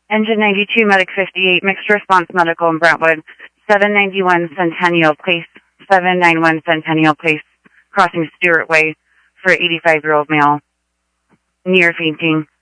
Engine 92, Medic 58, Mixed Response Medical in Brentwood, 791 Centennial Place, 791 Centennial Place, crossing Stewart Way for 85-year-old male, near fainting.